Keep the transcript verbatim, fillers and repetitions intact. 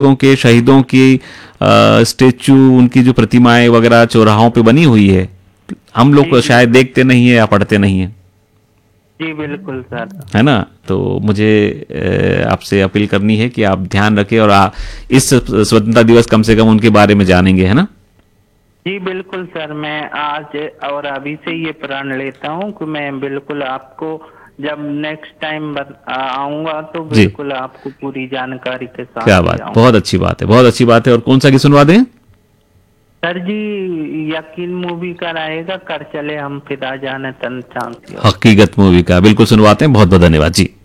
सपूतों के, शहीदों की स्टेचू, उनकी जो प्रतिमाएं वगैरह चौराहों पे बनी हुई है, हम लोग जी को शायद बिल्कुल। देखते नहीं है या पढ़ते नहीं है, जी बिल्कुल सर। है ना। तो मुझे अ, आपसे अपील करनी है कि आप ध्यान रखें और आ, इस स्वतंत्रता दिवस कम से कम उनके बारे में जानेंगे, है ना। जी बिल्कुल सर, मैं आज और अभी से ये प्रण लेता हूँ कि मैं बिल्कुल आपको जब नेक्स्ट टाइम आऊंगा तो जी, बिल्कुल आपको पूरी जानकारी के क्या साथ ले बात, बहुत आऊंगा। अच्छी बात है, बहुत अच्छी बात है। और कौन सा गीत सुनवा दें? सर जी, यकीन मूवी का रहेगा, कर चले हम फिदा जाने तन चांद की ओर। हकीकत मूवी का बिल्कुल सुनवाते हैं। बहुत बहुत धन्यवाद जी।